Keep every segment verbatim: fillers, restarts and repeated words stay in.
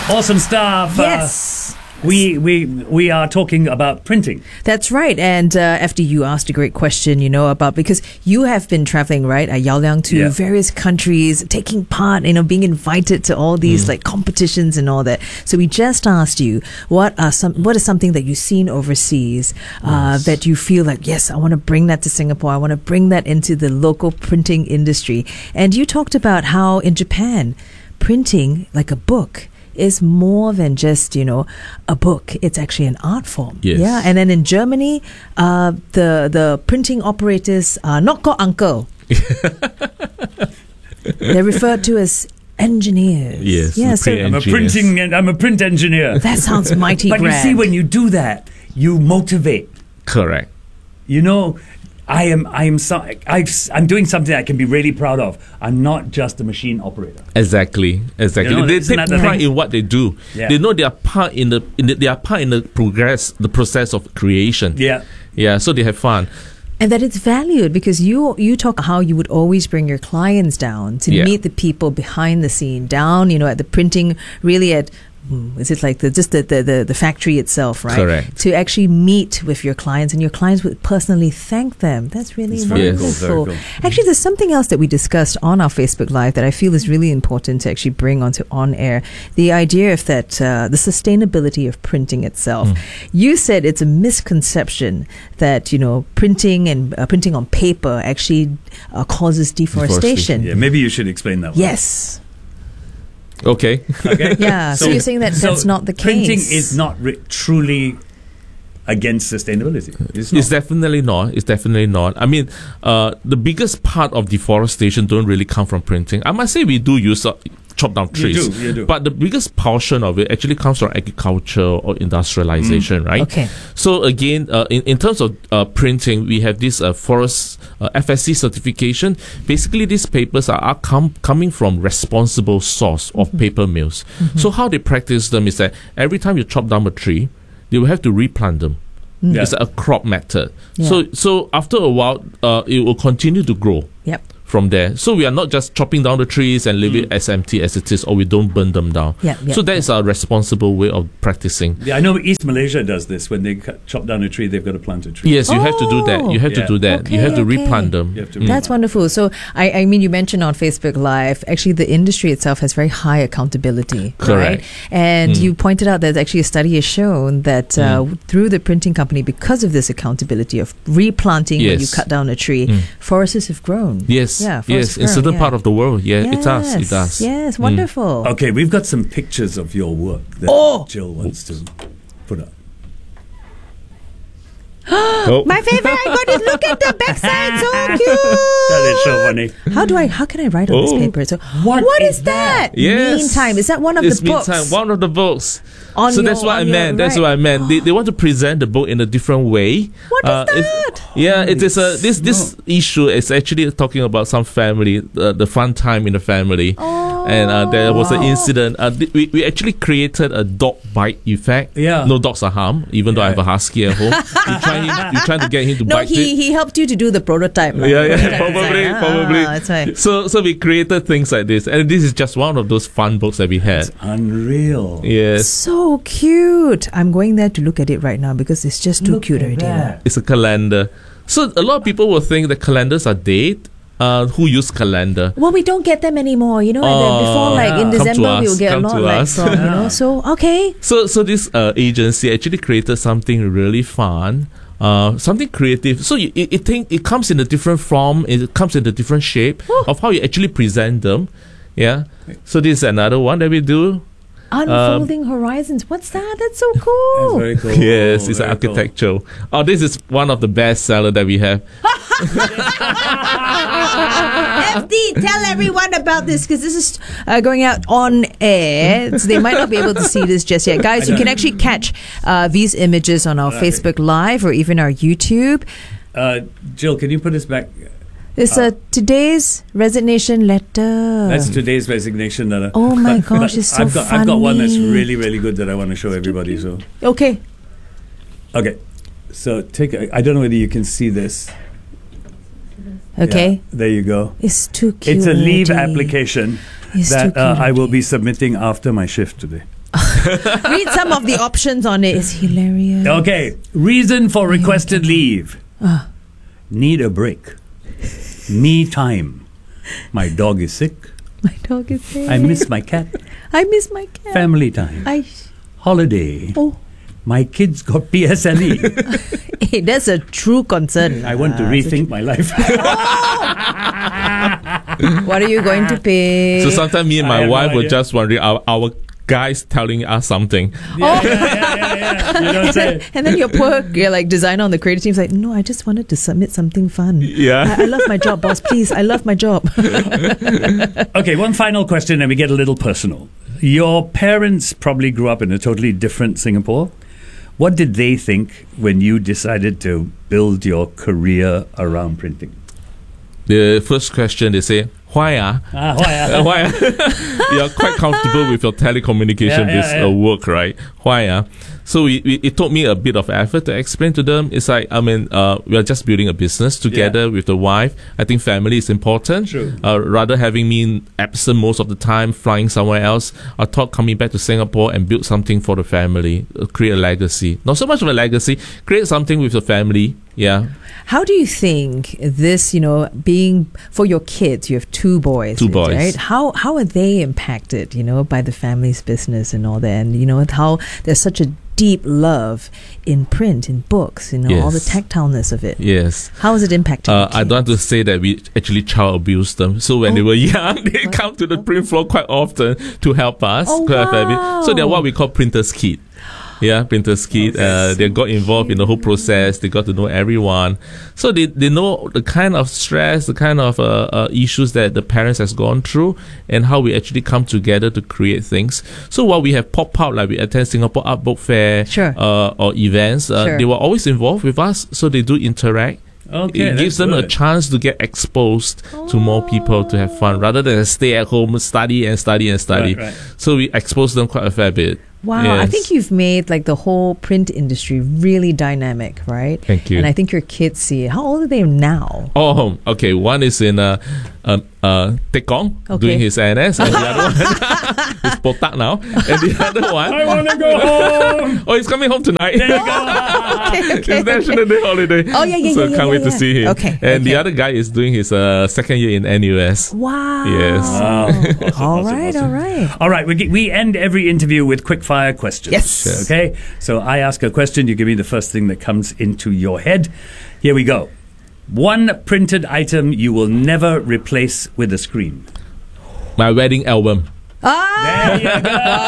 Awesome stuff. Yes. Uh, we we we are talking about printing. That's right. And uh, F D, you asked a great question, you know, about because you have been traveling, right, at Yao Liang to Yeah. various countries, taking part, you know, being invited to all these Mm. like competitions and all that. So we just asked you, what are some, what is something that you've seen overseas uh, Yes. that you feel like, yes, I want to bring that to Singapore. I want to bring that into the local printing industry. And you talked about how in Japan, printing like a book is more than just, you know, a book. It's actually an art form. Yes. Yeah. And then in Germany, uh, the the printing operators are not called uncle. They're referred to as engineers. Yes, Yeah. the So pre- I'm a Engineers. printing and I'm a print engineer. that sounds mighty But you grand. see, when you do that, you motivate. Correct. You know, I am I am so, I've, I'm doing something I can be really proud of. I'm not just a machine operator. Exactly, exactly. You know, they isn't take that the pride thing? in what they do. Yeah. They know they are part in the, in the they are part in the progress, the process of creation. Yeah. Yeah. So they have fun. and that it's valued because you you talk how you would always bring your clients down to Yeah. meet the people behind the scene, down, you know, at the printing, really at mm, is it like the just the, the, the, the factory itself, right? Correct. To actually meet with your clients and your clients would personally thank them. That's really It's very wonderful. cool, very cool. Actually, there's something else that we discussed on our Facebook Live that I feel is really important to actually bring onto on air. The idea of that, uh, the sustainability of printing itself. Mm. You said it's a misconception that, you know, printing and uh, printing on paper actually uh, causes deforestation. Yeah, maybe you should explain that one. Yes. Okay. Okay. Yeah. So, you're saying that so that's not the case. Printing is not re- truly against sustainability. It's not. It's definitely not. It's definitely not. I mean, uh, the biggest part of deforestation don't really come from printing. I must say we do use uh, chop down You trees. do, you do. But the biggest portion of it actually comes from agriculture or industrialization, right? Okay. So again, uh, in, in terms of uh, printing, we have this uh, forest uh, F S C certification. Basically, these papers are, are com- coming from responsible source of paper mills. So how they practice them is that every time you chop down a tree, they will have to replant them. Yeah. It's a crop method. Yeah. So so after a while, uh, it will continue to grow Yep. from there. So we are not just chopping down the trees and leave it as empty as it is, or we don't burn them down. Yeah, yeah, so that is a responsible way of practicing. Yeah, I know East Malaysia does this. When they cut, chop down a tree, they've got to plant a tree. Yes, you have to do that. You have Yeah. to do that. you Okay, have to okay. replant them. You have to Mm. That's wonderful. So, I, I mean, you mentioned on Facebook Live, actually, the industry itself has very high accountability. Correct. Right? And Mm. you pointed out that actually a study has shown that uh, Mm. through the printing company, because of this accountability of replanting when you Yes. cut down a tree, Mm. forests have grown. Yes, Yeah, forests yes. have In grown, certain yeah. part of the world, yeah, it does. It Yes, does. Yes, Mm. wonderful. Okay, we've got some pictures of your work that Oh! Jill wants to put up. Oh. My favorite, I got to look at the backside, so cute. That is so funny. How do I? How can I write on this Oh. paper? So, What what is is that? Yes. Meantime, is that one of It's the books? Meantime, one of the books. On so your- that's what I on your meant. That's right. what I meant. They, they want to present the book in a different way. What is it's- that? Yeah, it is a this this issue is actually talking about some family, uh, the fun time in the family, and uh, there was an Wow. incident. Uh, th- we we actually created a dog bite effect. Yeah. no dogs are harmed, even though I have a Yeah. husky at home. you try him, you trying to get him to No, bite he, it. he helped you to do the prototype. like, Yeah, yeah, prototype probably, design. probably. Ah, that's right. So so we created things like this, and this is just one of those fun books that we had. It's unreal. Yes. So cute. I'm going there to look at it right now because it's just too Look cute at already. that. It's a calendar. So a lot of people will think that calendars are dead. Uh, who use calendar? Well, we don't get them anymore, you know. and then Oh, before, like in yeah. Come to December, us, we'll get a come lot, to like us. from you know. Yeah. So okay, So so this uh, agency actually created something really fun. Uh, something creative. So you, it it, think, it comes in a different form. It comes in a different shape of how you actually present them. Yeah. So this is another one that we do. unfolding horizons. What's that? That's so That's cool. very cool. Yes, it's Very cool. architectural. Oh, this is one of the best seller that we have. F D, tell everyone about this because this is uh, going out on air. So they might not be able to see this just yet. Guys, you can actually catch uh, these images on our Okay. Facebook Live or even our YouTube. Uh, Jill, can you put us back? It's uh, today's resignation letter. That's today's resignation letter. Oh my But- but gosh, it's so I've got, I've got one that's funny. really, really good that I want to show everybody. So, Okay. okay. So take. A, I don't know whether you can see this. Okay. Yeah, there you go. It's too cute. It's a leave already. application It's that too uh, cute I will already. be submitting after my shift today. Read some of the options on it. It's hilarious. Okay, reason for requested leave. Ah. Need a break. Me time. My dog is sick. My dog is sick. I miss my cat. I miss my cat. Family time. I. Holiday. Oh. My kids got P S L E. Hey, that's a true concern. I want to Ah, rethink my life. What are you going to pay? So sometimes me and I my have no wife were idea. just wondering, our, our guys telling us something. Yeah, yeah, yeah, yeah, yeah. You don't and, say. then, and then your poor you're like designer on the creative team's like, no, I just wanted to submit something fun. Yeah. I, I love my job, boss. Please, I love my job. Okay, one final question and we get a little personal. Your parents probably grew up in a totally different Singapore. What did they think when you decided to build your career around printing? The first question they say, why ah? Ah, why, Uh, ah? why ah? You're quite comfortable with your telecommunication Yeah, yeah, bus- yeah. uh, work, right? Why ah? So we, we, it took me a bit of effort to explain to them. It's like, I mean, uh, we are just building a business together Yeah. with the wife. I think family is important. True. Uh, rather having me absent most of the time, flying somewhere else, I thought coming back to Singapore and build something for the family, uh, create a legacy. Not so much of a legacy, create something with the family. Yeah, How do you think this, you know, being for your kids, you have two boys, Two boys. right? How how are they impacted, you know, by the family's business and all that, and you know how there's such a deep love in print, in books, you know, all the Yes. tactileness of it. yes. How is it impacting? Uh, the I don't want to kids? say that we actually child abuse them. So when Oh. they were young, they What? come to the print floor quite often to help us. Oh, quite a fair bit. So they're wow. what we call printers kid. Yeah, printers kid. Okay. Uh, they got involved in the whole process. They got to know everyone. So they, they know the kind of stress, the kind of uh, uh, issues that the parents has gone through, and how we actually come together to create things. So while we have pop out, like we attend Singapore Art Book Fair, Sure. uh, or events, uh, Sure. they were always involved with us. So they do interact. Okay, It that's gives them a good. chance to get exposed to more people to have fun rather than stay at home, study and study and study. Right, right. So we expose them quite a fair bit. Wow, I Yes. think you've made like the whole print industry really dynamic, right? Thank you. And I think your kids see it. How old are they now? Oh, okay. One is in uh, uh, uh, Tekong Okay. doing his N S, and the other one is Potak now, and the other one, I want to go home. oh, he's coming home tonight. There you go. Okay, It's National Day holiday. Oh, yeah, yeah, So yeah, yeah, can't wait yeah, to see him. yeah. Okay, And the okay. other guy is doing his uh, second year in N U S. Wow. Yes. Wow. Awesome, all awesome, right, awesome. all right. All right, we, get, we end every interview with quick fire questions. Yes. Okay, so I ask a question, you give me the first thing that comes into your head. Here we go. One printed item you will never replace with a screen. My wedding album. Ah, There you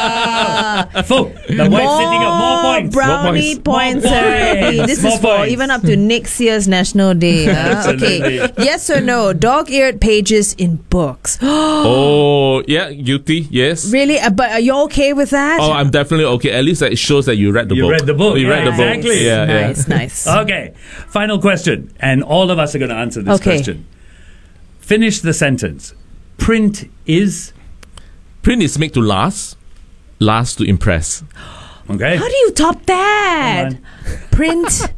go. Full. The wife sitting up. More points. brownie More points, points. More already. points. This More is for points. even up to next year's National Day. huh? Okay. Absolutely. Yes or no? Dog-eared pages in books. Oh, yeah, guilty. Yes. Really? Uh, but are you okay with that? Oh, I'm definitely okay. At least that shows that you read the You book. read the book. You Yeah, read the book. exactly. Yeah, yeah. nice, nice. Okay, final question. And all of us are going to answer this Okay. question. Finish the sentence. Print is. Print is made to last, last to impress. Okay. How do you top that? Come Print.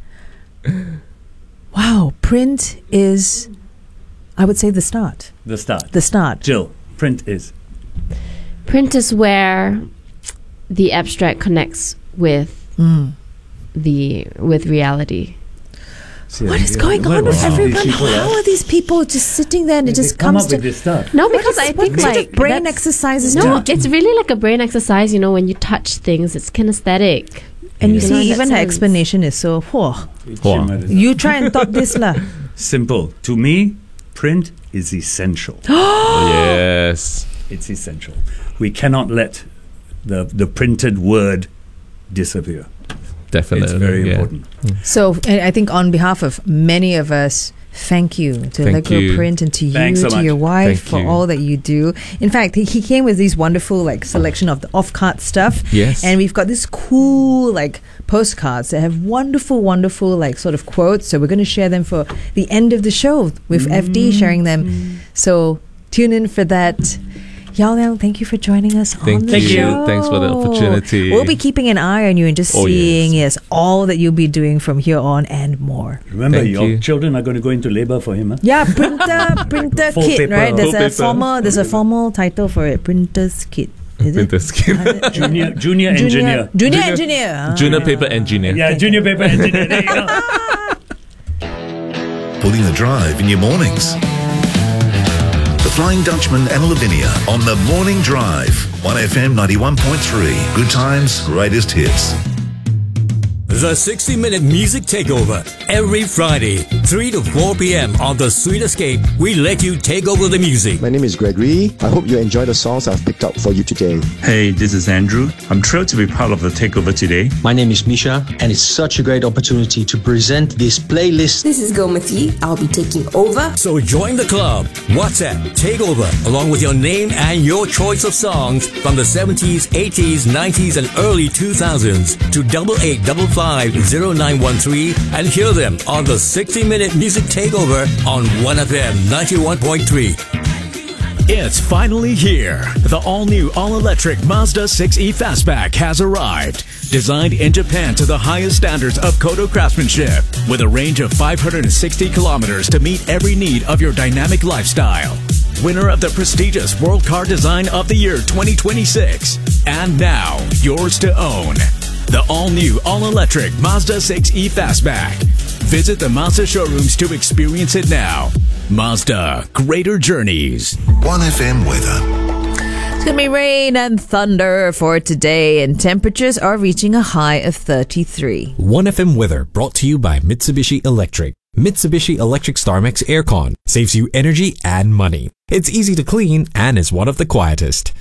Wow, print is, I would say, the start. The start. The start. Jill, print is. Print is where the abstract connects with Mm. the with reality. What is going on with everyone? How are these people just sitting there and it just come comes up to with this stuff. No, What because is- I what think sort of like brain that's- exercises No, do- it's really like a brain exercise. You know, when you touch things, it's kinesthetic. And you You know, see, in that even her sense. explanation is so, whoa. Wow. You try and top this lah. Simple. To me, print is essential. Yes. It's essential. We cannot let the the printed word disappear. Definitely. It's very yeah. important. So I I think on behalf of many of us, thank you to Thank Allegro you. Print and to you, Thanks so to much. your wife Thank for you. all that you do. In fact, he, he came with these wonderful like selection of the off-card stuff. Yes. And we've got this cool like postcards that have wonderful, wonderful like sort of quotes. So we're going to share them for the end of the show with F D sharing them. So tune in for that. Yao Liang, thank you for joining us Thank on the you. show. Thanks for the opportunity. We'll be keeping an eye on you and just Oh, seeing yes. yes. all that you'll be doing from here on and more. Remember, Thank your you. children are going to go into labor for him. Huh? Yeah, printer printer Full kit, paper. right? There's Full a paper. formal there's a formal title for it, printer's kit. Is it? Printer scheme. Junior, junior engineer. Junior, junior Junior- engineer. Ah. Junior paper engineer. Yeah, junior paper engineer. There you go. Putting the drive in your mornings. The Flying Dutchman and Lavinia on the Morning Drive. one F M ninety-one point three. Good times, greatest hits. The sixty minute Music Takeover. Every Friday, three to four p.m. on the Sweet Escape, we let you take over the music. My name is Gregory. I hope you enjoy the songs I've picked up for you today. Hey, this is Andrew. I'm thrilled to be part of the takeover today. My name is Misha, and it's such a great opportunity to present this playlist. This is Gomati. I'll be taking over. So join the club. WhatsApp Takeover along with your name and your choice of songs from the seventies, eighties, nineties, and early two thousands to double eight double five zero nine one three and hear them on the sixty minute Music Takeover on one F M ninety-one point three. It's finally here. The all-new, all-electric Mazda six E Fastback has arrived. Designed in Japan to the highest standards of Kodo craftsmanship, with a range of five hundred sixty kilometers to meet every need of your dynamic lifestyle. Winner of the prestigious World Car Design of the Year twenty twenty-six. And now, yours to own. The all-new, all-electric Mazda six E Fastback. Visit the Mazda showrooms to experience it now. Mazda, greater journeys. one F M weather. It's going to be rain and thunder for today, and temperatures are reaching a high of thirty-three. one F M weather brought to you by Mitsubishi Electric. Mitsubishi Electric StarMax Aircon saves you energy and money. It's easy to clean and is one of the quietest.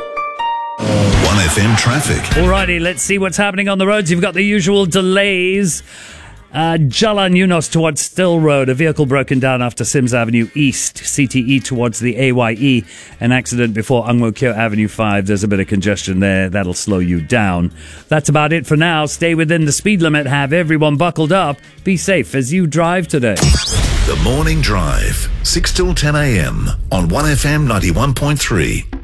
one F M traffic. Alrighty, let's see what's happening on the roads. You've got the usual delays. Uh, Jalan Yunos towards Still Road. A vehicle broken down after Sims Avenue East. C T E towards the A Y E. An accident before Ang Mo Kio Avenue five. There's a bit of congestion there. That'll slow you down. That's about it for now. Stay within the speed limit. Have everyone buckled up. Be safe as you drive today. The Morning Drive. six till ten a.m. on one F M ninety-one point three.